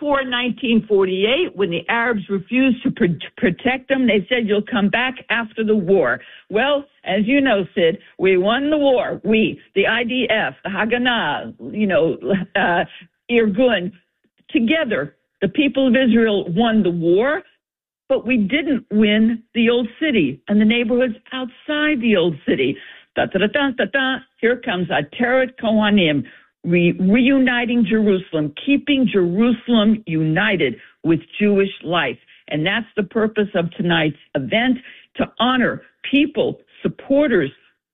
before 1948, when the Arabs refused to protect them, they said, you'll come back after the war. Well, as you know, Sid, we won the war. We, the IDF, the Haganah, Irgun, together, the people of Israel won the war, but we didn't win the old city and the neighborhoods outside the old city. Here comes Ateret Kohanim, reuniting Jerusalem, keeping Jerusalem united with Jewish life. And that's the purpose of tonight's event, to honor people, supporters,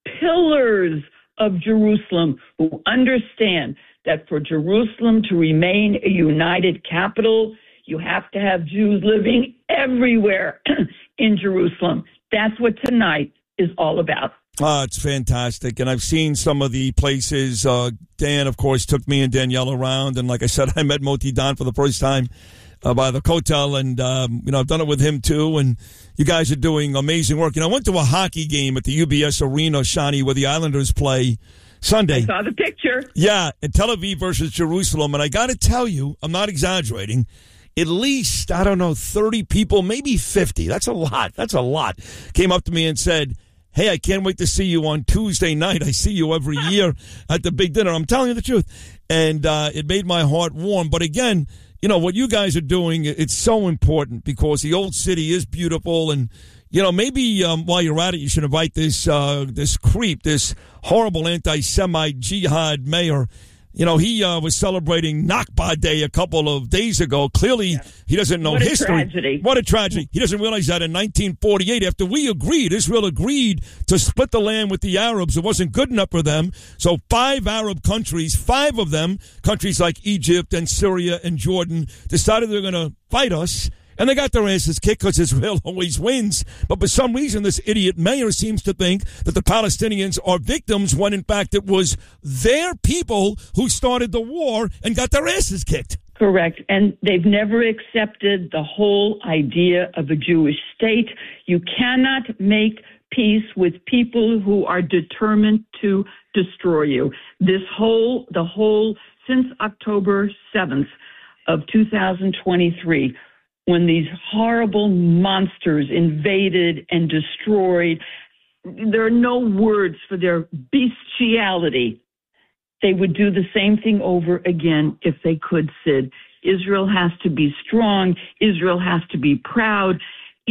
pillars of Jerusalem who understand that for Jerusalem to remain a united capital, you have to have Jews living everywhere in Jerusalem. That's what tonight is all about. It's fantastic. And I've seen some of the places. Dan, of course, took me and Danielle around. And like I said, I met Moti Dan for the first time by the Kotel. And, I've done it with him, too. And you guys are doing amazing work. And I went to a hockey game at the UBS Arena, Shani, where the Islanders play Sunday. I saw the picture. Yeah, in Tel Aviv versus Jerusalem. And I got to tell you, I'm not exaggerating, at least, 30 people, maybe 50. That's a lot. Came up to me and said, hey, I can't wait to see you on Tuesday night. I see you every year at the big dinner. I'm telling you the truth. And it made my heart warm. But again, what you guys are doing, it's so important because the old city is beautiful. And, maybe while you're at it, you should invite this creep, this horrible anti-Semite jihad mayor. He was celebrating Nakba Day a couple of days ago. Clearly, he doesn't know history. What a tragedy. He doesn't realize that in 1948, after Israel agreed to split the land with the Arabs, it wasn't good enough for them. So 5 Arab countries, 5 of them, countries like Egypt and Syria and Jordan, decided they're going to fight us. And they got their asses kicked because Israel always wins. But for some reason, this idiot mayor seems to think that the Palestinians are victims when, in fact, it was their people who started the war and got their asses kicked. Correct. And they've never accepted the whole idea of a Jewish state. You cannot make peace with people who are determined to destroy you. Since October 7th of 2023, when these horrible monsters invaded and destroyed, there are no words for their bestiality. They would do the same thing over again if they could, Sid. Israel has to be strong. Israel has to be proud.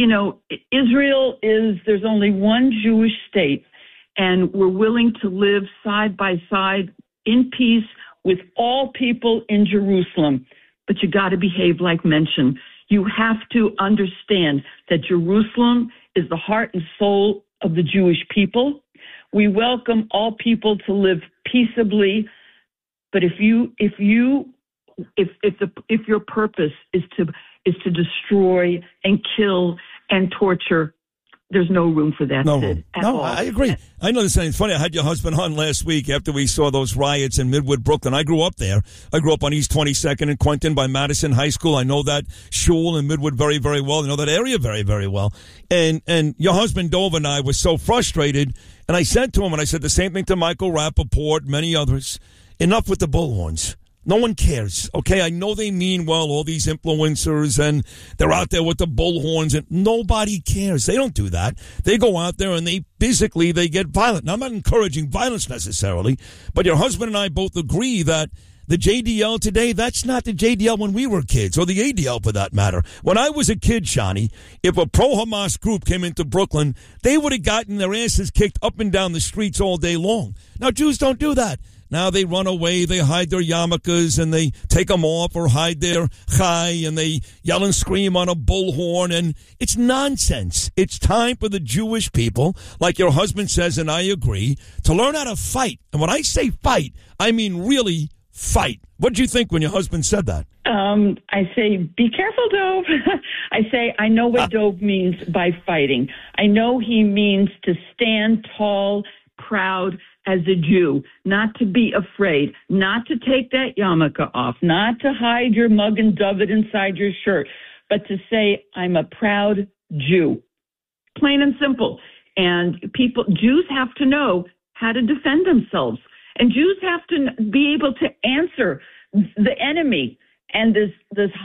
There's only one Jewish state, and we're willing to live side by side in peace with all people in Jerusalem. But you got to behave like mentioned. You have to understand that Jerusalem is the heart and soul of the Jewish people. We welcome all people to live peaceably, but if your purpose is to destroy and kill and torture, there's no room for that. No, I agree. I know this ain't funny. I had your husband on last week after we saw those riots in Midwood, Brooklyn. I grew up there. I grew up on East 22nd in Quentin by Madison High School. I know that shul in Midwood very, very well. I know that area very, very well. And your husband, Dov, and I were so frustrated. And I said to him, and I said the same thing to Michael Rappaport, many others, enough with the bullhorns. No one cares, okay? I know they mean well, all these influencers, and they're out there with the bullhorns, and nobody cares. They don't do that. They go out there and they get violent. Now, I'm not encouraging violence necessarily, but your husband and I both agree that the JDL today, that's not the JDL when we were kids, or the ADL for that matter. When I was a kid, Shani, if a pro-Hamas group came into Brooklyn, they would have gotten their asses kicked up and down the streets all day long. Now, Jews don't do that. Now they run away, they hide their yarmulkes, and they take them off or hide their chai, and they yell and scream on a bullhorn, and it's nonsense. It's time for the Jewish people, like your husband says, and I agree, to learn how to fight. And when I say fight, I mean really fight. What did you think when your husband said that? I say, be careful, Dov. I say, I know what Dov means by fighting. I know he means to stand tall, proud, as a Jew, not to be afraid, not to take that yarmulke off, not to hide your mug and David inside your shirt, but to say, I'm a proud Jew. Plain and simple. And Jews have to know how to defend themselves. And Jews have to be able to answer the enemy. And this